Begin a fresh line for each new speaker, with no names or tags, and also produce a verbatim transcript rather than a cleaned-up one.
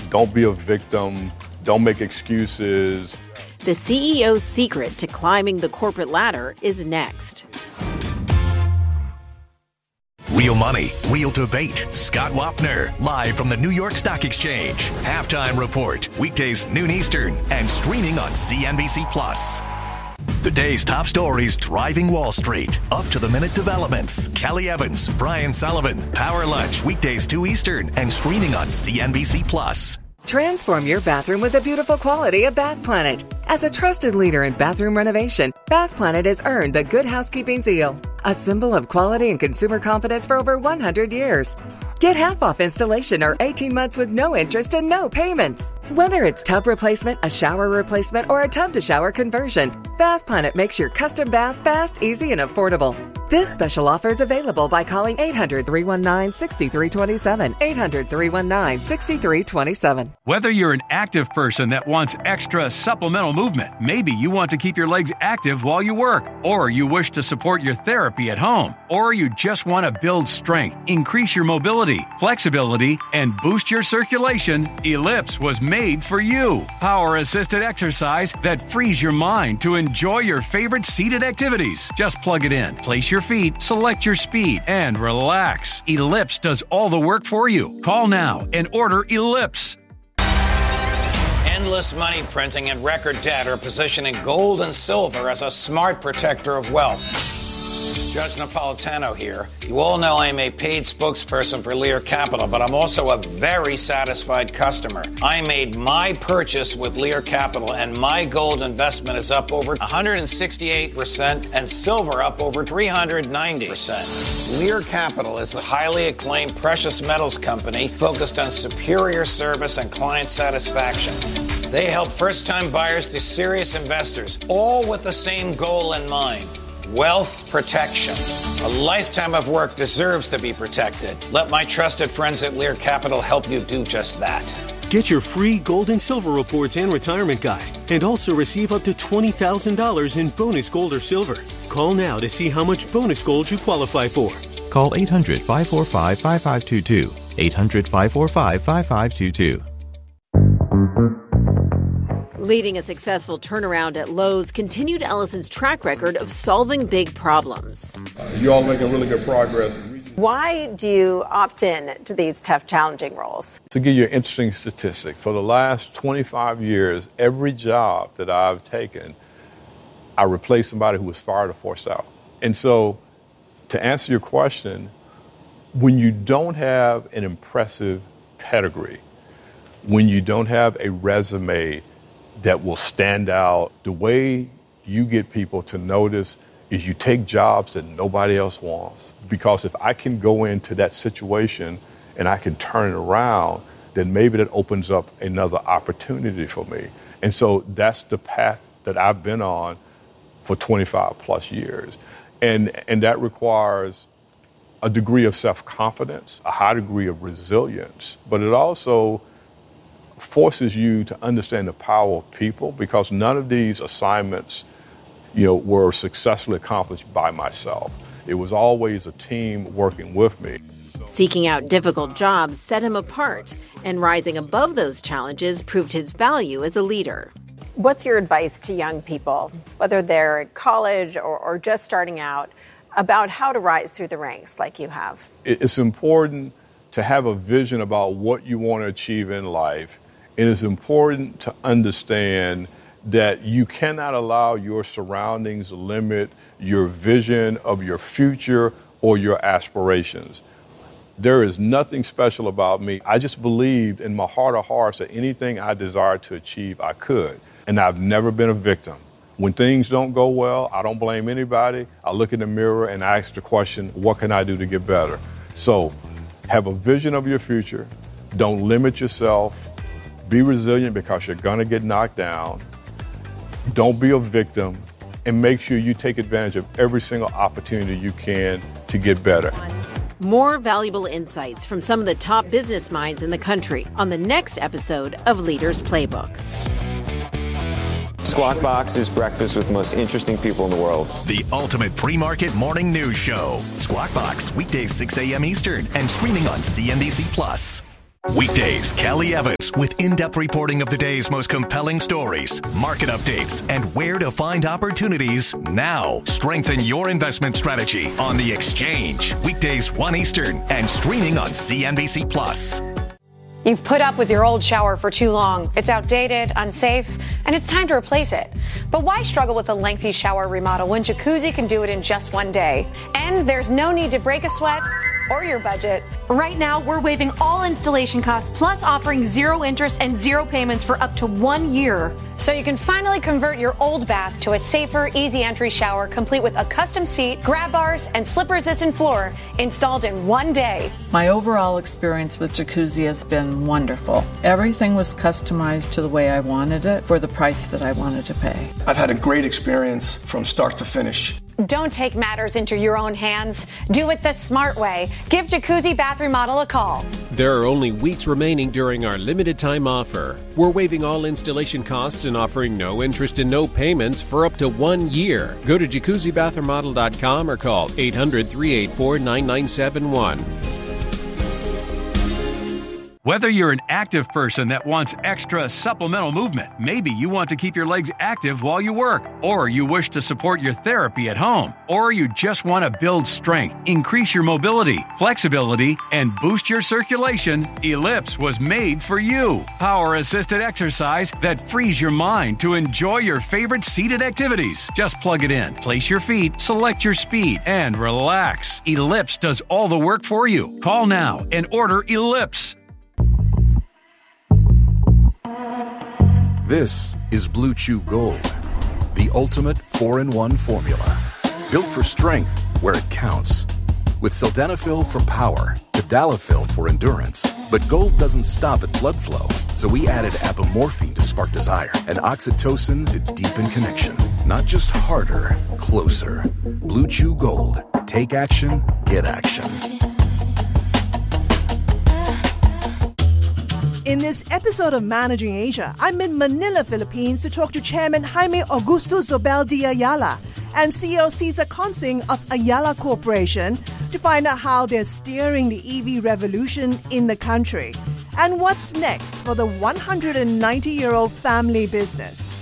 Don't be a victim. Don't make excuses.
The C E O's secret to climbing the corporate ladder is next.
Real Money, Real Debate. Scott Wapner, live from the New York Stock Exchange. Halftime Report, weekdays noon Eastern, and streaming on C N B C Plus. The day's top stories driving Wall Street. Up-to-the-minute developments. Kelly Evans, Brian Sullivan, Power Lunch, weekdays two Eastern, and streaming on C N B C Plus.
Transform your bathroom with the beautiful quality of Bath Planet. As a trusted leader in bathroom renovation, Bath Planet has earned the Good Housekeeping seal, a symbol of quality and consumer confidence for over one hundred years. Get half off installation or eighteen months with no interest and no payments. Whether it's tub replacement, a shower replacement, or a tub-to-shower conversion, Bath Planet makes your custom bath fast, easy, and affordable. This special offer is available by calling eight hundred, three one nine, six three two seven, eight hundred, three one nine, six three two seven.
Whether you're an active person that wants extra supplemental movement, maybe you want to keep your legs active while you work, or you wish to support your therapy at home, or you just want to build strength, increase your mobility, flexibility, and boost your circulation, Ellipse was made for you. Power-assisted exercise that frees your mind to enjoy your favorite seated activities. Just plug it in, place your feet, select your speed, and relax. Ellipse does all the work for you. Call now and order Ellipse.
Endless money printing and record debt are positioning gold and silver as a smart protector of wealth. Judge Napolitano here. You all know I'm a paid spokesperson for Lear Capital, but I'm also a very satisfied customer. I made my purchase with Lear Capital, and my gold investment is up over one hundred sixty-eight percent and silver up over three hundred ninety percent. Lear Capital is the highly acclaimed precious metals company focused on superior service and client satisfaction. They help first-time buyers to serious investors, all with the same goal in mind. Wealth protection. A lifetime of work deserves to be protected. Let my trusted friends at Lear Capital help you do just that.
Get your free gold and silver reports and retirement guide, and also receive up to twenty thousand dollars in bonus gold or silver. Call now to see how much bonus gold you qualify for.
Call eight hundred, five four five, five five two two. eight hundred, five four five, five five two two.
Leading a successful turnaround at Lowe's continued Ellison's track record of solving big problems.
Uh, you all making really good progress.
Why do you opt in to these tough, challenging roles?
To give you an interesting statistic, for the last twenty-five years, every job that I've taken, I replaced somebody who was fired or forced out. And so, to answer your question, when you don't have an impressive pedigree, when you don't have a resume that will stand out, the way you get people to notice is you take jobs that nobody else wants. Because if I can go into that situation and I can turn it around, then maybe that opens up another opportunity for me. And so that's the path that I've been on for twenty-five plus years. And, and that requires a degree of self-confidence, a high degree of resilience, but it also forces you to understand the power of people, because none of these assignments, you know, were successfully accomplished by myself. It was always a team working with me.
Seeking out difficult jobs set him apart, and rising above those challenges proved his value as a leader.
What's your advice to young people, whether they're at college or, or just starting out, about how to rise through the ranks like you have?
It's important to have a vision about what you want to achieve in life. It is important to understand that you cannot allow your surroundings limit your vision of your future or your aspirations. There is nothing special about me. I just believed in my heart of hearts that anything I desired to achieve, I could. And I've never been a victim. When things don't go well, I don't blame anybody. I look in the mirror and I ask the question, what can I do to get better? So have a vision of your future. Don't limit yourself. Be resilient, because you're going to get knocked down. Don't be a victim, and make sure you take advantage of every single opportunity you can to get better.
More valuable insights from some of the top business minds in the country on the next episode of Leaders Playbook.
Squawk Box is breakfast with the most interesting people in the world.
The ultimate pre-market morning news show. Squawk Box, weekdays six a.m. Eastern, and streaming on C N B C Plus. Weekdays, Kelly Evans with in-depth reporting of the day's most compelling stories, market updates, and where to find opportunities now. Strengthen your investment strategy on The Exchange. Weekdays one Eastern and streaming on C N B C Plus.
You've put up with your old shower for too long. It's outdated, unsafe, and it's time to replace it. But why struggle with a lengthy shower remodel when Jacuzzi can do it in just one day? And there's no need to break a sweat or your budget.
Right now, we're waiving all installation costs, plus offering zero interest and zero payments for up to one year.
So you can finally convert your old bath to a safer, easy entry shower, complete with a custom seat, grab bars, and slip-resistant floor installed in one day.
My overall experience with Jacuzzi has been wonderful. Everything was customized to the way I wanted it for the price that I wanted to pay.
I've had a great experience from start to finish.
Don't take matters into your own hands. Do it the smart way. Give Jacuzzi Bath Remodel a call.
There are only weeks remaining during our limited time offer. We're waiving all installation costs and offering no interest and no payments for up to one year. Go to jacuzzi bath remodel dot com or call eight hundred, three eight four, nine nine seven one.
Whether you're an active person that wants extra supplemental movement, maybe you want to keep your legs active while you work, or you wish to support your therapy at home, or you just want to build strength, increase your mobility, flexibility, and boost your circulation, Ellipse was made for you. Power-assisted exercise that frees your mind to enjoy your favorite seated activities. Just plug it in, place your feet, select your speed, and relax. Ellipse does all the work for you. Call now and order Ellipse.
This is Blue Chew Gold, the ultimate four in one formula. Built for strength where it counts. With sildenafil for power, tadalafil for endurance. But Gold doesn't stop at blood flow, so we added apomorphine to spark desire and oxytocin to deepen connection. Not just harder, closer. Blue Chew Gold. Take action, get action.
In this episode of Managing Asia, I'm in Manila, Philippines to talk to Chairman Jaime Augusto Zobel de Ayala and C E O Cesar Consing of Ayala Corporation to find out how they're steering the E V revolution in the country and what's next for the one hundred ninety-year-old family business.